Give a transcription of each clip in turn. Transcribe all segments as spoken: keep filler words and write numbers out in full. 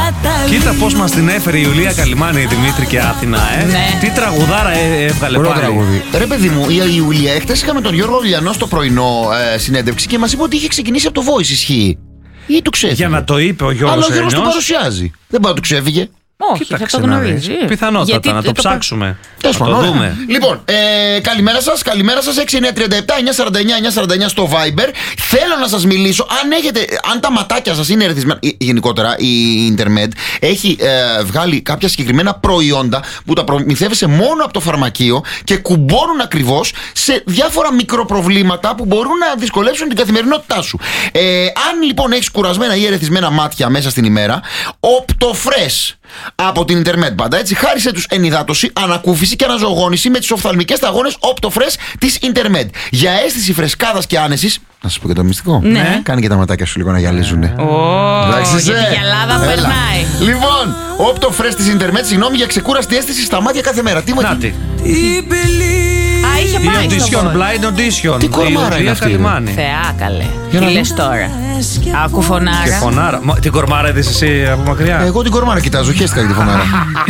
Κοίτα πώς μας την έφερε η Ιουλία Καλυμάνη, η Δημήτρη και Άθηνα, ε. Ναι. Τι τραγουδάρα ε, έβγαλε Ωραίο πάλι. τραγούδι. Ρε παιδί μου, η Ιουλία, χτες είχαμε τον Γιώργο Λιανό στο πρωινό ε, συνέντευξη και μας είπε ότι είχε ξεκινήσει από το Voice, ισχύει? Ή του ξέφυγε? Για να το είπε ο Γιώργος. Αλλά ο Γιώργος το Ενιός. παρουσιάζει. Δεν πάει να του ξέφυγε. Όχι, Κοίταξε θα το να γνωρίζει. δεις. Πιθανότατα. Γιατί να το το ψάξουμε. Τέλος Να το πάντων, δούμε. Λοιπόν, ε, καλημέρα σας, καλημέρα σας. έξι εννιά τρία επτά εννιά σαράντα εννιά εννιά σαράντα εννιά στο Viber. Θέλω να σας μιλήσω, αν έχετε, αν τα ματάκια σας είναι ερεθισμένα. Γενικότερα η Intermed έχει ε, βγάλει κάποια συγκεκριμένα προϊόντα που τα προμηθεύεσαι μόνο από το φαρμακείο και κουμπώνουν ακριβώς σε διάφορα μικροπροβλήματα που μπορούν να δυσκολέψουν την καθημερινότητά σου. Ε, αν λοιπόν έχεις κουρασμένα ή ερεθισμένα μάτια μέσα στην ημέρα, Optofresh από την Intermed πάντα, έτσι, χάρισε τους ενυδάτωση, ανακούφιση και αναζωογόνηση με τις οφθαλμικές σταγόνες Optofresh της Intermed. Για αίσθηση φρεσκάδας και άνεσης. Να σας πω και το μυστικό. Ναι. Κάνει και τα ματάκια σου λίγο να γυαλίζουνε. Ω, γιατί η γυαλάδα περνάει. Λοιπόν, Optofresh της Intermed, συγγνώμη για ξεκούραστη αίσθηση στα μάτια κάθε μέρα. Τι μου Να τη. Α, είχε Η πάει στο audition, Voice. blind audition. Τι κορμάρα είναι αυτή, Καλυμάνη. Θεά, καλέ. Για Τι να λες δω. τώρα? Άκου Και φωνάρα. φωνάρα. Μα, την κορμάρα είδες εσύ από μακριά. Εγώ την κορμάρα κοιτάζω, χαίστηκα για τη φωνάρα.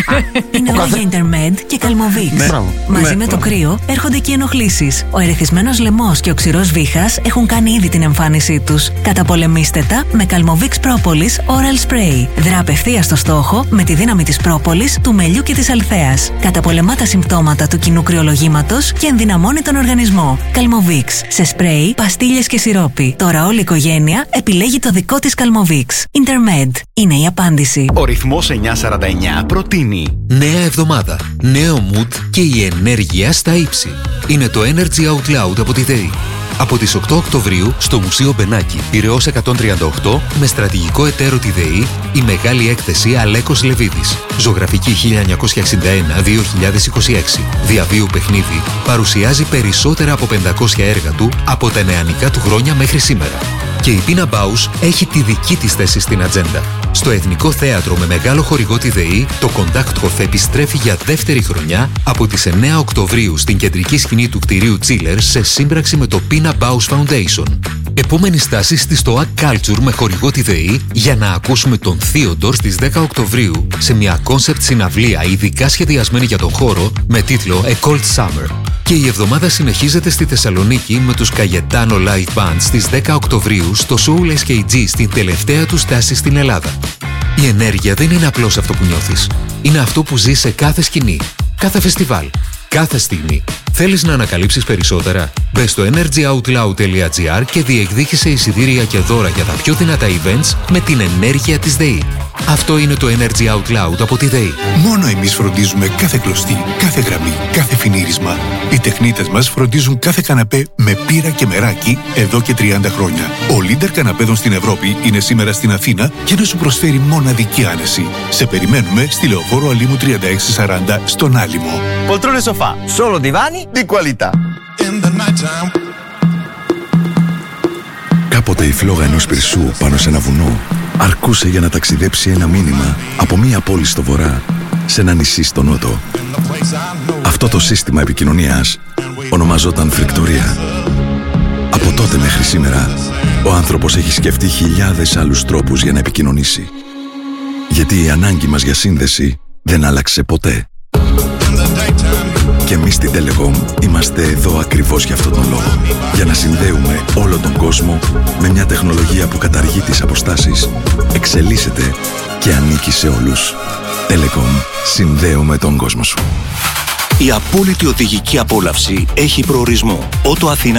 Είναι όλα για Intermed και Calmovix. Μπράβο. Μαζί Ναι. με το κρύο έρχονται και οι ενοχλήσεις. Ο ερεθισμένος λαιμός και ο ξηρός βήχας έχουν κάνει ήδη την εμφάνισή τους. Καταπολεμήστε τα με Calmovix Propolis Oral Spray. Δρά απευθείας στο στόχο με τη δύναμη της πρόπολης, του μελιού και της αλθέας. Καταπολεμά τα συμπτώματα του κοινού κρυολογήματος και ενδυναμώνει τον οργανισμό. Calmovix σε σπρέι, παστίλες και σιρόπι. Τώρα όλη η οικογένεια επιλέγει το δικό της Calmovix. Intermed είναι η απάντηση. Ο ρυθμός εννιά σαράντα εννιά προτείνει Νέα εβδομάδα, νέο mood και η ενέργεια στα ύψη. Είναι το Energy Out Loud από τη ΔΕΗ. Από τις οκτώ Οκτωβρίου στο Μουσείο Μπενάκη, Πειραιώς εκατόν τριάντα οκτώ, με στρατηγικό εταίρο τη ΔΕΗ, η μεγάλη έκθεση Αλέκος Λεβίδης. Ζωγραφική χίλια εννιακόσια εξήντα ένα με δύο χιλιάδες είκοσι έξι. Διαβίου παιχνίδι παρουσιάζει περισσότερα από πεντακόσια έργα του από τα νεανικά του χρόνια μέχρι σήμερα. Και η Πίνα Μπάους έχει τη δική της θέση στην ατζέντα. Στο Εθνικό Θέατρο με μεγάλο χορηγό τη ΔΕΗ, το Κοντάκτχοφ επιστρέφει για δεύτερη χρονιά από τις εννέα Οκτωβρίου στην κεντρική σκηνή του κτηρίου Τσίλερ σε σύμπραξη με το Πίνα Μπάους Foundation. Επόμενη στάση στη Stoa Culture με χορηγό τη ΔΕΗ για να ακούσουμε τον Θείοντορ στις δέκα Οκτωβρίου σε μια κόνσεπτ συναυλία ειδικά σχεδιασμένη για τον χώρο με τίτλο A Cold Summer. Και η εβδομάδα συνεχίζεται στη Θεσσαλονίκη με τους Cayetano Live Band στις δέκα Οκτωβρίου στο Soul ες κέι τζι στην τελευταία του στάση στην Ελλάδα. Η ενέργεια δεν είναι απλώς αυτό που νιώθεις. Είναι αυτό που ζεις σε κάθε σκηνή, κάθε φεστιβάλ, κάθε στιγμή. Θέλεις να ανακαλύψεις περισσότερα? Μπες στο energy out loud τελεία gr και διεκδίκησε εισιτήρια και δώρα για τα πιο δυνατά events με την ενέργεια της ΔΕΗ. Αυτό είναι το Energy Out Loud από τη ΔΕΗ. Μόνο εμείς φροντίζουμε κάθε κλωστή, κάθε γραμμή, κάθε φινίρισμα. Οι τεχνίτες μας φροντίζουν κάθε καναπέ με πύρα και μεράκι εδώ και τριάντα χρόνια. Ο leader καναπέδων στην Ευρώπη είναι σήμερα στην Αθήνα για να σου προσφέρει μοναδική άνεση. Σε περιμένουμε στη Λεωφόρο Αλήμου τριάντα έξι σαράντα στον Άλυμο. Poltrone sofà, solo divani di qualità. Κάποτε η φλόγα ενός πυρσού πάνω σε ένα βουνό αρκούσε για να ταξιδέψει ένα μήνυμα από μία πόλη στο βορρά σε ένα νησί στο νότο. Αυτό το σύστημα επικοινωνίας ονομαζόταν φρικτορία. Από τότε μέχρι σήμερα, ο άνθρωπος έχει σκεφτεί χιλιάδες άλλους τρόπους για να επικοινωνήσει. Γιατί η ανάγκη μας για σύνδεση δεν άλλαξε ποτέ. Και εμείς στην Telecom είμαστε εδώ ακριβώς για αυτόν τον λόγο. Για να συνδέουμε όλο τον κόσμο με μια τεχνολογία που καταργεί τις αποστάσεις, εξελίσσεται και ανήκει σε όλους. Telecom. Συνδέουμε τον κόσμο σου. Η απόλυτη οδηγική απόλαυση έχει προορισμό. Ότο Αθήνα